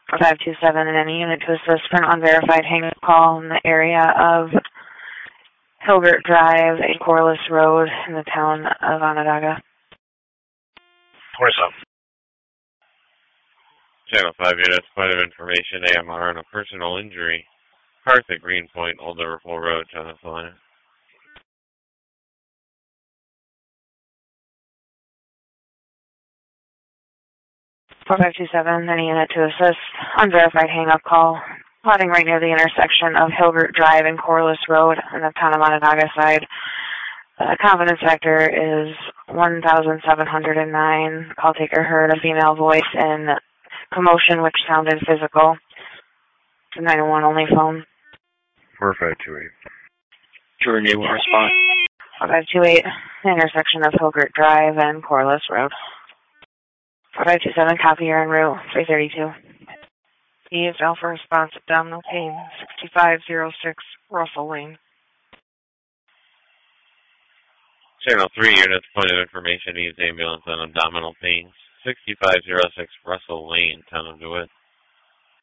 4527 and any unit to assist for an unverified hang-up call in the area of Hilbert Drive and Corliss Road in the town of Onondaga. Where's up? Channel 5 units, point of information, AMR on a personal injury. Park at Greenpoint, Old Liverpool Road, Pennsylvania. 4527, any unit to assist. Unverified hang-up call. Plotting right near the intersection of Hilbert Drive and Corliss Road on the town of Onondaga side. Confidence factor is 1,709. Call taker heard a female voice in commotion which sounded physical. It's a 911 only phone. 4528. Jordan, you will respond. 4528, the intersection of Hilbert Drive and Corliss Road. 4527, copy, you're en route, 332. Steve, Alpha response, abdominal pain, 6506 Russell Lane. Channel 3 units, point of information, needs ambulance on abdominal pain. 6506 Russell Lane, town of DeWitt.